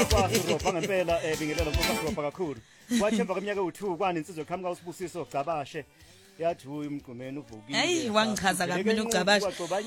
Uyakwazi uRobha ngempela bingelela mfowethu Robha kakhulu. Wathi emva kweminyaka u2 kwani insizwe eqhamuka uSibusiso ogcabashe. Yathi umgqumeni uvukile. Hayi wangichaza kabi mina ugcabashe.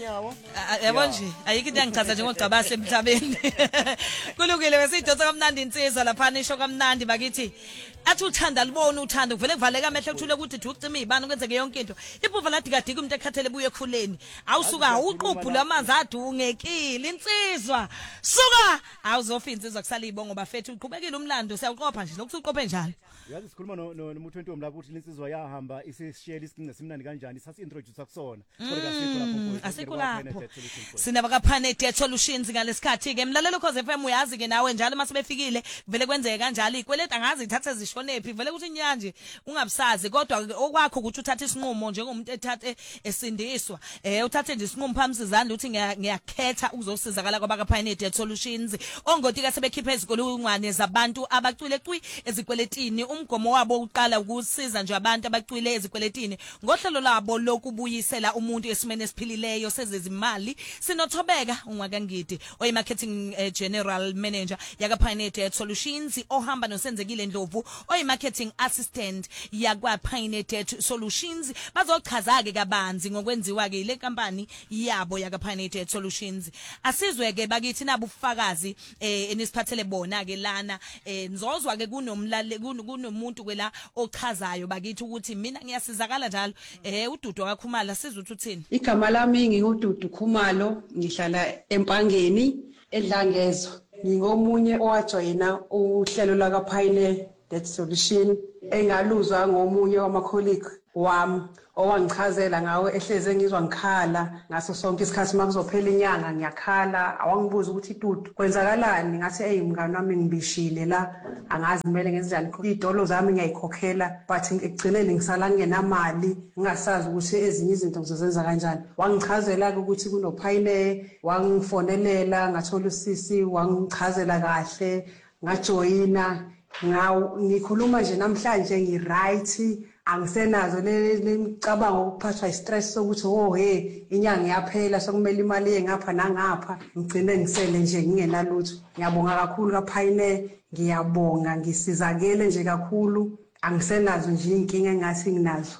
Yabo nje ayikho into engichaza njengogcabashe emhlabeni. Kulungile besiyidonsa kamnandi insizwa lapha nisho kamnandi bakithi. Athi uthanda libona uthanda uvele kuvaleka amehlo kuthule ukuthi ucima izibani kwenzeke yonke into. Iphupha ladikadika umuntu ekhathele buye ekhuleni. Awusuka awuqubhu lamanzi adungekile insizwa. Suka awuzofa insizwa kusala ibongo bafethu uqhubekile umlando siyawuqopha nje lokuthi uqophe njalo. Yazi sikhuluma nomuntu wentombi lapho ukuthi insizwa yahamba isishiyela isincinga simnandi kanjani sasi-introduce kusona kodwa asikho lapho sinaba kaPanet Debt Solutions ngalesikhathi ke mlalelo Khoze FM uyazi ke nawe njalo mase befikile vele kwenzeke kanjalo ikweleti angazi ithathe zishonephi vele ukuthi inyanje ungabusazi kodwa okwakho ukuthi uthathe isinqumo njengomuntu ethathe esindiswa uthathe nje isinqumo phambi sizandla uthi ngiyakhetha ukuzosizakala kwabaKaPanet Debt Solutions ongotika sebekhipha izikolungwane zabantu abacwile cwi ezikweletini umgomo wabo uqala ukusiza nje abantu abacwile ezikweletini ngohlelo labo lokubuyisela umuntu esimene esiphilileyo sezezimali sinothobeka ungakangidi oyi marketing general manager yakaPanet Debt Solutions ohamba nosenzekile Ndlovu oyi marketing assistant yakwaPanet Debt Solutions bazochaza ke kabanzi ngokwenziwa ke ile kampani yabo yakaPanet Debt Solutions asizwe ke bakithi nabo ufakazi enisiphathele bona ke lana nizozwa ke kunomuntu kwela ochazayo bakithi ukuthi mina ngiyasizakala njalo uDudu kaKhumalo sizuthi uthini igama lami nginguDudu Khumalo ngihlala eMpangeni eDlangezo ngingomunye owajoyina uhlelo lakaPanet Debt Solution engaluzwa ngomunye wamacolleague wami owangichazela ngawe ehleze ngizwa ngikhala ngaso sonke isikhathi makuzophela inyanga ngiyakhala awangibuza ukuthi Dudu kwenzakalani ngathi hey mngani wami ngibishile la angazi kumele ngenze njani idolo zami ngiyayikhokhela but ekugcineni ngisala ngenamali ngingasazi ukuthi ezinye izinto ngizozenza kanjani wangichazela ukuthi kunoPanet wangifonelela ngathola usisi wangichazela kahle ngajoyina ngikhuluma nje namhlanje ngiright angisenazo lemcabango ukuphathwa istress sokuthi inyanga iyaphela sokumele imali engapha nangapha ngigcine ngisele nje ngingenalutho ngiyabonga kakhulu kaPanet ngiyabonga ngisizakele nje kakhulu angisenazo nje inkinga engathi nginazo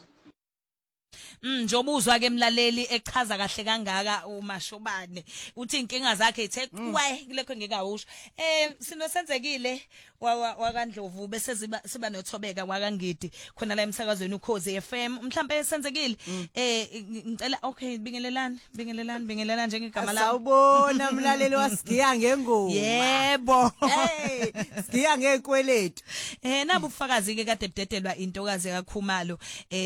njobuzwa ke emlaleli echaza kahle kangaka uMashobane uthi inkinga zakhe ithe kwaye kulekho ngekawusho sinosenzekile wakandlovu bese siba nothobeka wakangidi khona la emsakazweni uKhoze FM mhlambe esenzekile ngicela okay bingelelani njengegama la sawubona umlaleli wasigiya ngengoma yebo hey sigiya ngekweletu nabo ufakazi ke kade budedelwa intokazi kaKhumalo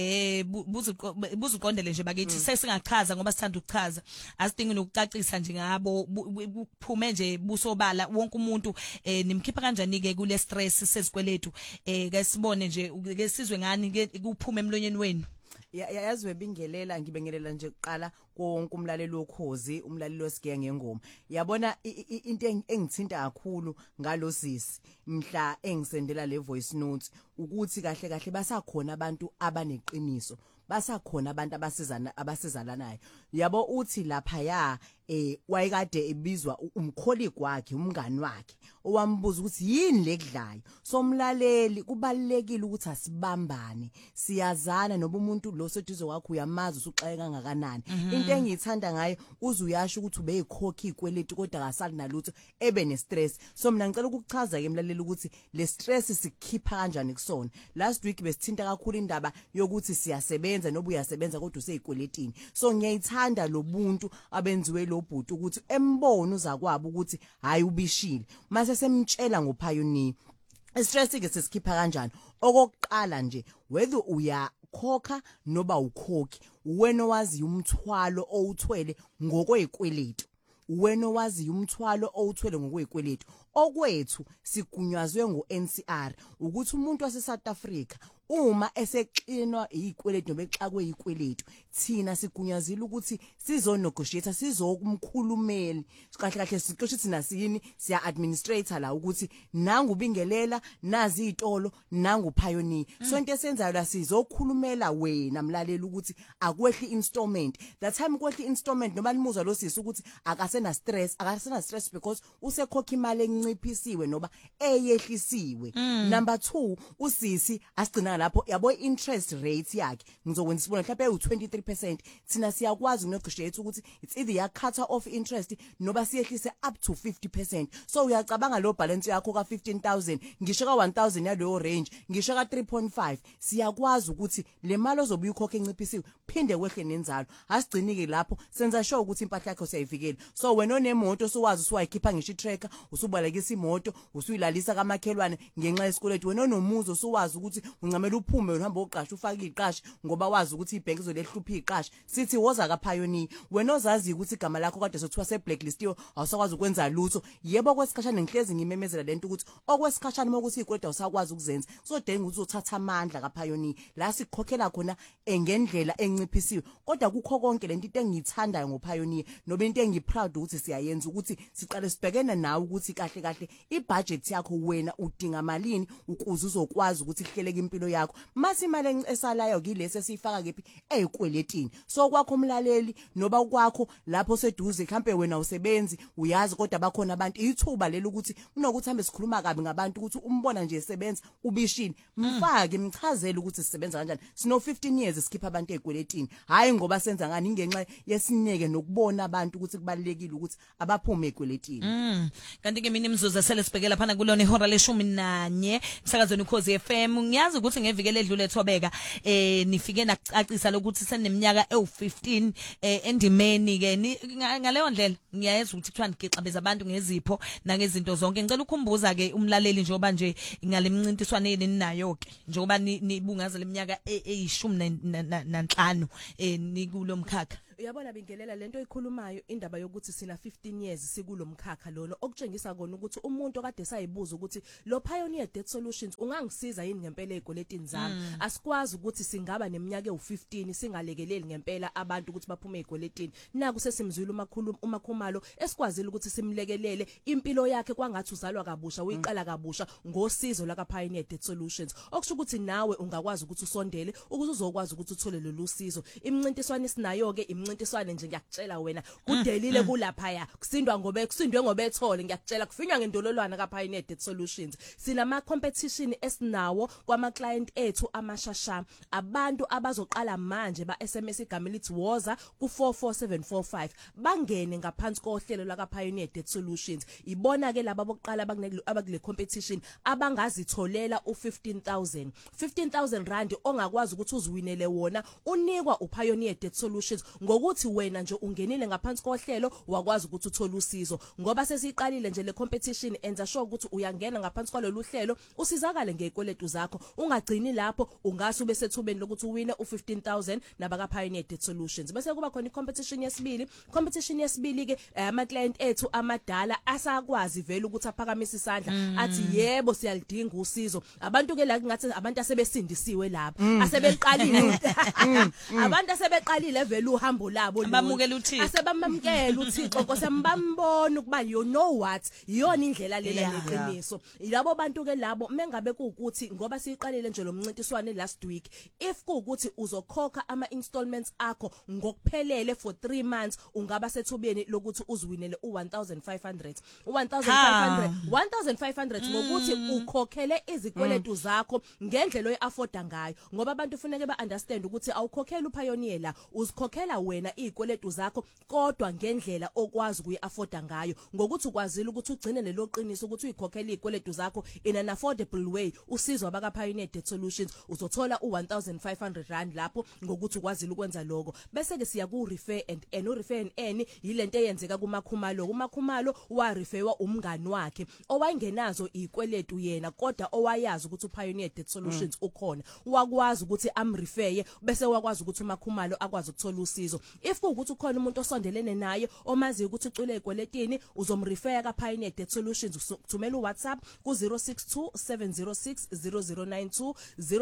buzuqondele nje bakithi sesingachaza ngoba sithanda ukuchaza asidingi nokucacisa nje ngabo kuphume nje busobala wonke umuntu nimkhipha kanjani ke kule stress sezikweletu ke sibone nje ke sizwe ngani ke kuphume emlonyeni wenu yazwe bingelela ngibengelela nje kuqala konke umlaleli wokhozi umlaleli wesigiya ngengoma yabona into engithinta kakhulu ngalosisi mhla engisendela le voice notes ukuthi kahle basakhona abantu abaneqiniso basakhona abantu abasizalanayo yabo uthi lapha wayekade ebizwa umcolleague wakhe umngani wakhe owambuza ukuthi yini lekudlayo somlaleli kubalekile ukuthi asibambane siyazana noba umuntu lo seduze wakho uyamazi usuxaye kangakanani into engiyithanda ngaye uzuyasho ukuthi ubeyikhokha ikweleti kodwa akasali nalutho ebe nestress so mina ngicela ukukuchaza ke emlaleli ukuthi le stress sikhipha kanjani kusona last week besithinta kakhulu indaba yokuthi siyasebenza noba uyasebenza kodwa useyikweletini so ngiyayithanda lobuntu abenziwe lobhuti ukuthi embono zakwabo ukuthi hayi ubishile mase semtshela ngoPioneer stress ke sesikhipha kanjani okokuqala nje whether uyakhokha noba ukhokhi wena wazi umthwalo owuthwele ngokwezikweletu wena wazi umthwalo owuthwele ngokwezikweletu okwethu sigunyazwe ngoNCR ukuthi umuntu wase South Africa uma esexinwa izikweletu noma exakwe izikweletu thina sigunyazile ukuthi sizonegotiate sizokumkhulumeli kahle kahle siqoshe thina siyini siya administrator la ukuthi nangu bingelela nazi izitolo nangu pioneer so into esenzayo la sizokhulumela wena mlaleli ukuthi akwehli installment that time kwehli installment noma limuzwa lo sisi ukuthi akasena stress because usekhokha imali enciphisiwe noba eyehlisiwe number 2 usisi asigcina lapho yabo interest rate yakhe ngizokwenza isibona mhlawumbe u23% thina siyakwazi ukunegotiate ukuthi it's either ya cut off interest noba siyehlise up to 50% so uyacabanga lo balance yakho ka 15000 ngisho ka 1000 yaleyo range ngisho ka 3.5 siyakwazi ukuthi le mali ozobuya ukhokhe enciphisiwe phinde wehle nenzalo asigcinike lapho senza sure ukuthi impahla yakho siyayivikela so wena onemoto sowazi usuwayikhipha ngisho itracker usubalekisa imoto usuyilalisa kamakhelwane ngenxa yesikweletu wena onomuzo sowazi ukuthi uncamela uphume uhamba oqasha ufake iqashi ngoba wazi ukuthi ibhenki izolehlupha iqashi sithi woza ka pioneer wena ozazi ukuthi igama lakho kade sothiwa se blacklistiwe awusakwazi ukwenza lutho yebo kwesikhashana ngihlezi ngimemezela lento ukuthi okwesikhashana ukuthi ikweletu awusakwazi ukuzenza sodinga ukuthi uzothatha amandla ka pioneer la sikhokhela khona engendlela enciphisiwe kodwa kukho konke lento into engiyithandayo ngopioneer nobe into engiproud ukuthi siyayenza ukuthi siqale sibhekene nawe ukuthi kahle kahle ibudget yakho wena udinga malini ukuze uzokwazi ukuthi ihleleke impilo yakho mase imali esalayo kilesi esifaka kephi ezikweletini so kwakho umlaleli noba kwakho lapho seduze mhlambe wena usebenzi uyazi kodwa bakhona abantu ithuba leli ukuthi kunokuthi hambe sikhuluma kabi ngabantu ukuthi umbona nje esebenza ubishini mfake imchazele ukuthi sisebenza kanjani sino 15 years sikhipha abantu ezikweletini hayi ngoba senza ngani ingenxa yesineke nokubona abantu ukuthi kubalekile ukuthi abaphume ezikweletini kanti ke mina imzuzu sele sibhekela phana kulona ihora le-11 emsakazweni Ukhozi FM ngiyazi ukuthi ngevikele edlule Thobeka nifike nacacisa lokuthi seneminyaka ewu15 endimeni ke ngaleyo ndlela ngiyayenza ukuthi kuthiwa ngixabeza abantu ngezipho nangezinto zonke ngicela ukukhumbuza ke umlaleli njengoba nje ngalemncintiswane ninayo ke njengoba nibungaza leminyaka e15 nikulo mkhakha uyabona bingelela lento oyikhulumayo indaba yokuthi sina 15 years sikulomkhakha lona okutshengisa kona ukuthi umuntu okade sayibuza ukuthi lo Pioneer Debt Solutions ungangisiza yini ngempela ezikweletini zami asikwazi ukuthi singaba neminyaka ewu15 singalekeleli ngempela abantu ukuthi baphume ezikweletini naku sesimzwile umakhumalo esikwazile ukuthi simlekelele impilo yakhe kwangathi uzalwa kabusha uyiqala kabusha ngosizo la Pioneer Debt Solutions okusho ukuthi nawe ungakwazi ukuthi usondele ukuze uzokwazi ukuthi uthole lolu sizo imncintiswane sinayo ke imncintiswane nje ngiyakutshela wena kudelile kulapha kusindwe ngobe ethole ngiyakutshela kufinywa ngendololwana ka Pioneer Debt Solutions sinama competition esinawo kwama client ethu amashasha abantu abazoqala manje ba SMS igama lithi woza ku 44745 bangene ngaphansi kohlelo la Pioneer Debt Solutions ibona ke laba bokuqala abakule competition abangazitholela u15000 rand ongakwazi ukuthi uziwinele wona unikwa uPioneer Debt Solutions ngokuthi wena nje ungenile ngaphansi kohlelo wakwazi ukuthi uthole usizo ngoba sesiqalile nje le competition enza sure ukuthi uyangena ngaphansi kwalolu hlelo usizakale ngezikweletu zakho ungagcini lapho ungase ube sethubeni lokuthi uwine u15000 nabaka Pioneer Debt Solutions bese kuba khona competition yesibili ke ama client ethu amadala asakwazi vele ukuthi aphakamise isandla athi yebo siyalidinga usizo abantu ke la ngathi abantu asebesindisiwe lapha asebeqalile abantu asebeqalile vele uhambo labo bamukela uThixo asebamamkela uThixo kosembambona ukuba you know what iyona indlela lela leqiniso yilabo bantu ke labo mengabe kuukuthi ngoba siqalile nje lo mncintiswane last week if kuukuthi uzokhokha ama installments akho ngokuphelele for 3 months ungaba sethubeni lokuthi uziwinele u1500 ngokuthi ukhokhele izikweletu zakho ngendlela oyiafforda ngayo ngoba abantu kufanele ba understand ukuthi awukhokhela uPioneer la uzikhokhela wena izikweletu zakho kodwa ngendlela okwazi ukuyiafforda ngayo ngokuthi ukwazile ukuthi ugcine lelo qiniso ukuthi uyikhokhela izikweletu zakho in an affordable way usizo abaka Pioneer Debt Solutions uzothola u1500 rand lapho ngokuthi ukwazile ukwenza lokho bese ke siya ku refer and refer and yilento eyenzeka kumakhumalo wa referwa umngani wakhe owayengenazo izikweletu yena kodwa owayazi ukuthi uPioneer Debt Solutions ukhona wakwazi ukuthi amrefeye bese wakwazi ukuthi umakhumalo akwazi ukuthola usizo lezo. If kuukuthi ukhona umuntu osondelene naye omazi ukuthi ucule ekweletini uzomrefer ka Pioneer Debt Solutions, uthumela uWhatsApp ku 0627060092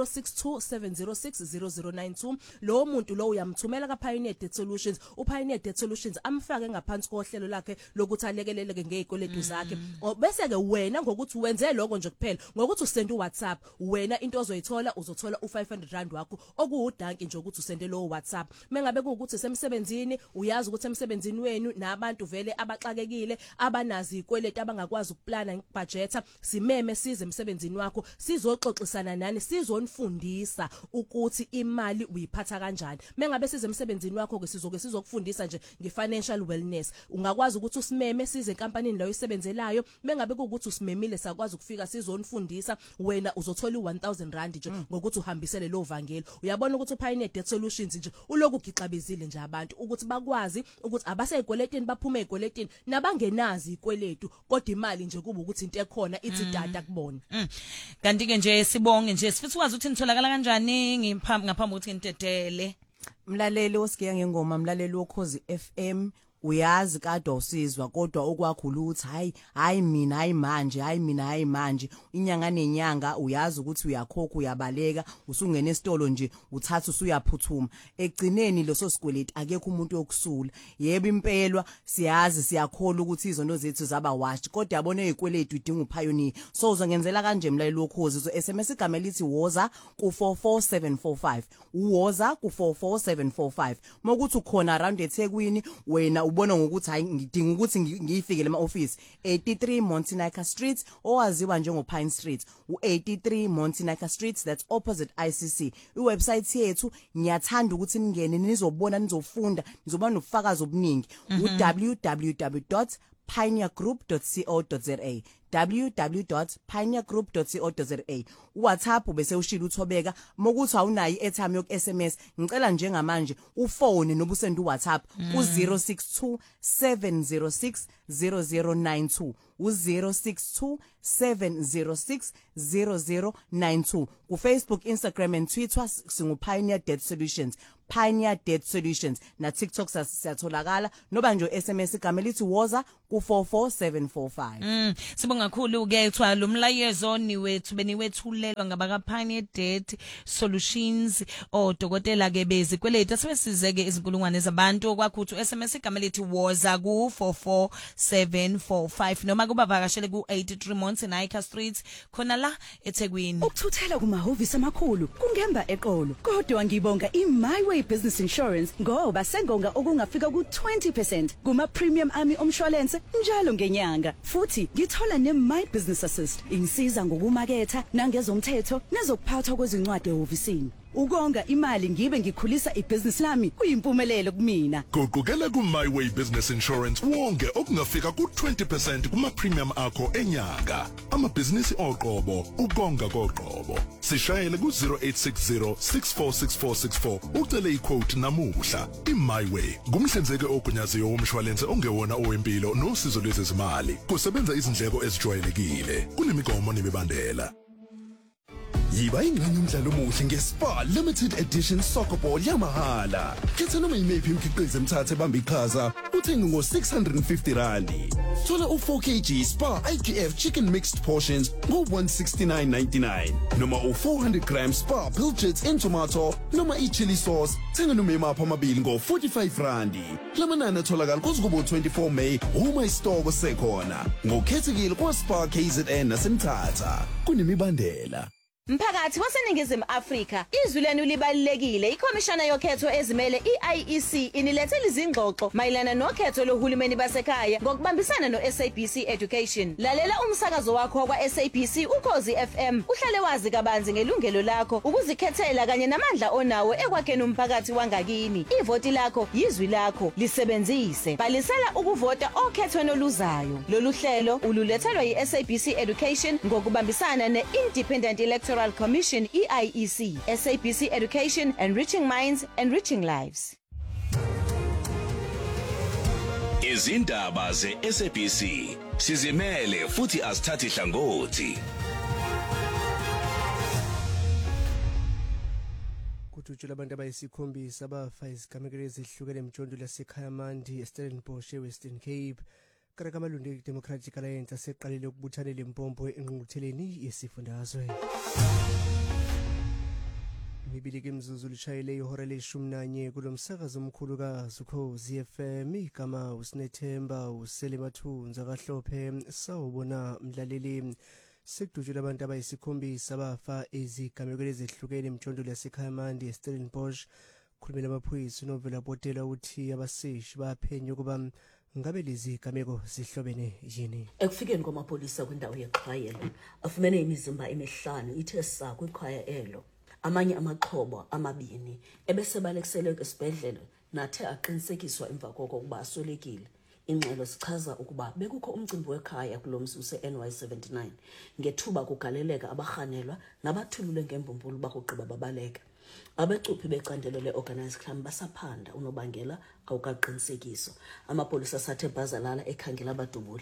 0627060092. Lo muntu lo uyamthumela ka Pioneer Debt Solutions, uPioneer Debt Solutions amfake ngaphansi kohlelo lakhe lokuthi alekeleleke ngezikweletu zakhe. Bese ke wena ngokuthi wenze lokho nje kuphela, ngokuthi usende uWhatsApp, wena into ozoyithola uzothola u500 wakho okuwudanki nje ukuthi usende lo WhatsApp. Mengabe kuukuthi semsebenzini uyazi ukuthi emsebenzini wenu nabantu vele abaxakekile abanazi izikweletu abangakwazi ukuplana budgeta, simeme size emsebenzini wakho sizoxoxisana nani, sizonifundisa ukuthi imali uyiphatha kanjani. Mengabe size emsebenzini wakho ke sizokufundisa nje ngefinancial wellness. Ungakwazi ukuthi usimeme size enkampanini la oyisebenzelayo, mengabe kuukuthi usimemile sakwazi ukufika sizonifundisa, wena uzothola i1000 nje ngokuthi uhambisele lo vangelo. Uyabona ukuthi uPioneer Debt Solutions nje uloku gixabezile nje abantu ukuthi bakwazi ukuthi abaseyikweletini baphume ezikweletini nabangenazi ikweletu kodwa imali nje kuba ukuthi into ekhona ithi data kubona. Kanti ke nje sibonge nje sifithi ukwazi ukuthi nitholakala kanjani ngaphambi ukuthi ngitetele. Mlaleli osigiya ngengoma, mlaleli woKhozi FM, uyazi kade usizwa kodwa okwakhulu ukuthi hayi mina manje inyanga nenyanga uyazi ukuthi uyakhokha uyabaleka usungena esitolo nje uthatha usuyaphuthuma egcineni loso sikweleti akekho umuntu yokusula. Yebo impelwa siyazi siyakhola ukuthi izono zethu zaba washed kodwa yabona ezikweleti udinga uPioneer. So uzongenzela kanje mlaleli woKhozi, so SMS igama lithi woza ku 44745 uwoza ku 44745 mokuthi ukhona around eThekwini wena ubona ngokuthi hayi ngidinga ukuthi ngiyifike lema office 83 Montenaca Street owaziwa njengoPine Street, u83 Montenaca Street, that's opposite ICC. iwebsite yethu ngiyathanda ukuthi ningene nizobona nizofunda nizoba nobufakazi obuningi www.pioneergroup.co.za www.pioneergroup.co.za. uWhatsApp bese ushila uthobeka mokuthi awunayi airtime yok SMS ngicela njengamanje ufone nobusenda uWhatsApp ku 0627060092 u0627060092. ku Facebook, Instagram and Twitter singu Pioneer Debt Solutions, Pioneer Debt Solutions, na TikTok siyatholakala noba nje SMS igama lithi woza ku 44745. Sibonga kakhulu ke ethwa lo mlayezo niwethu beniwethulelwa ngabaka Pioneer Debt Solutions odokotela ke bezikweleti asebesizeke izinkulungwane zabantu kwakhuthi SMS igama lithi woza ku 44745 noma kuba vakashele ku 83 Montenaca Street khona la eThekwini. Ukuthuthela kumahhovisi amakhulu kungemba eqolo kodwa ngibonga iMyWay Business Insurance ngoba sengonga okungafika ku 20% kuma premium ami omshwalense njalo ngenyanga, futhi ngithola neMy Business Assist ingisiza ngokumaketha nangezomthetho nezokuphathwa kwezincwadi ehhovisini. Ukonga imali ngibe ngikhulisa ibusiness lami kuyimpumelelo kumina. Guqukela kuMyWay Business Insurance wonke okungafika ku 20% kuma premium akho enyanga. Amabhizinisi oqobo, ukonga koqobo. Sishayele ku 0860646464 ucele iquote namuhla. iMyWay ngumhlinzeki ogunyaziwe womshwalense ongewona owempilo nosizo lwezezimali. Kusebenza izindleko ezijwayelekile. Kunemigomo nemibandela. Yiba ingxenye umdlalo omuhle ngeSpa Limited Edition Soccer Ball yamahala. Khetha noma yimephi imikhiqizo emthathe bamba iqhaza uthenge ngo 650 randi. Thola u4 kg Spa IGF Chicken Mixed Portions ngo 169.99 noma u400 grams Spa Pilchards in tomato noma ichili sauce thenga noma imapha amabili ngo 45 randi. Lamanani atholakala kuZigubo 24 May uma isitoko sekhona. Ngokhethekile kwa Spa KZN nasemthatha. Kunemibandela. Mphakathi waseningizimu Afrika, izwi lenu libalulekile. Ikhomishana yokhetho ezimele iIEC inilethele izingxoxo mayelana nokhetho lohulumeni basekhaya ngokubambisana noSABC Education. Lalela umsakazo wakho kwaSABC uKhozi FM. Uhlale wazi kabanzi ngelungelo lakho ukuzikhethela kanye namandla onawo ekwakheni umphakathi wangakini. Ivoti lakho yizwi lakho, lisebenzise. Balisela ukuvota okhethweni oluzayo. Lolu hlelo ululethelwa yiSABC Education ngokubambisana neIndependent Electoral Commission EIEC, SABC Education, enriching minds, enriching lives. Izindaba ze-SABC sizimele futhi asithathi hlangothi. kudutshula abantu abayisikhombisa abafa izigamekelo ezihlukene emjondolo yaseKhayamandi eStellenbosch eWestern Cape. Karaka amalungu eDemocratic Alliance aseqalile ukubuthanela Limpopo engqungqutheleni yesifundazwe. Imibili kemzuzu lishayele ihora le-11 kulomsakazo omkhulukazi uKhozi FM igama uSinethemba uSelemathunza kaHlophe sawubona mlaleli. Sekudutshula abantu abayisikhombisa abafa izigamekelo ezihlukene emjondolo yaseKhayamandi eStellenbosch. Khulumela amaphoyisa uNovela Botela uthi abaseshi baphenya ukuba ngabe lezi gameko zihlobene yini. Ekufikeni kwamapolisa kwindawo yeqhayelo afumene imizimba emihlanu ithe sa kwikhaya elo. Amanye amaxhobo amabini ebesebalekisele esibhedlele nathe aqinisekiswa emva koko ukuba aswelekile. Ingxelo sichaza ukuba bekukho umcimbi wekhaya kulomzi use-NY79 ngethuba kugaleleka abarhanelwa nabathulule ngembumbulu bakugqiba babaleka. Abecuphi becandelo le-organized crime basaphanda unobangela awukaqinisekiso. Amapolisa asathe bhazalala ekhangela abadubuli.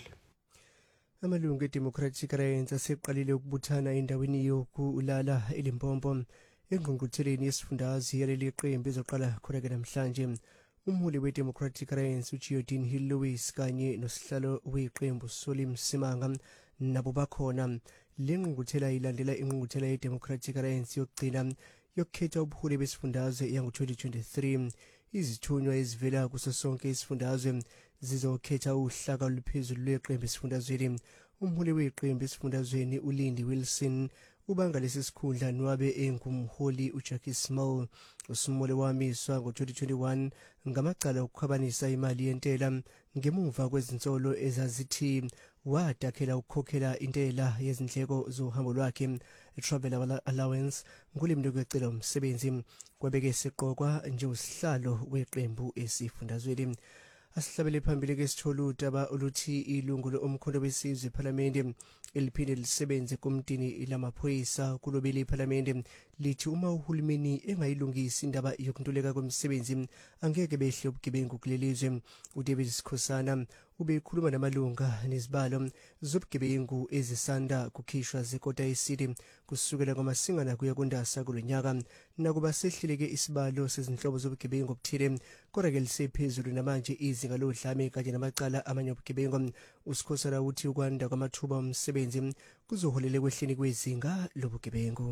Amalungu eDemocratic Alliance aseqalile ukubuthana endaweni yokulala eLimpopo engqungqutheleni yesifundazwe yaleli qembu ezoqala khona namhlanje. Umholi weDemocratic Alliance uGeordine Hill Lewis kanye nosihlalo weqembu Solim Simanga nabo bakhona. Le ngqungquthela ilandela ingqungquthela yeDemocratic Alliance yokugcina yokukhetha ubuholi besifundazwe yango-2023. Izithunywa ezivela kuso sonke isifundazwe zizokhetha uhlaka oluphezulu lweqembu esifundazweni. Umholi weqembu esifundazweni uLindi Wilson ubanga lesi sikhundla nwabe engumholi uJackie Small. Usumole wamiswa ngo-2021 ngamacala okukhwabanisa imali yentela ngemuva kwezinsolo ezazithi wadakhela ukukhokhela intela yezindleko zohambo lwakhe travel allowance ngolimi lokwecela umsebenzi. Kwabeke seqokwa njengosihlalo weqembu esifundazweni. Asihlabele phambili kesithola udaba oluthi ilungu lomkhondo wesizwe ePhalamende eliphinde lisebenze komtini lamaphoyisa kulobele iPhalamende lithi uma uhulumeni engayilungisi indaba yokuntuleka kwemisebenzi angeke behle ubugebengu kulelizwe. uDavid Sikhosana ubekhuluma namalunga nezibalo zobugebengu ezisanda kukhishwa zekota yesidi kusukela kwamasingana kuya kuNdasa kulonyaka nakuba sehleleke isibalo sezinhlobo zobugebengu obuthile kodwa ke lisephezulu namanje izinga lodlame kanye namacala amanye obugebengu. uSikhosana uthi ukwanda kwamathuba omsebenzi kuzoholela ekwehleni kwezinga lobugebengu.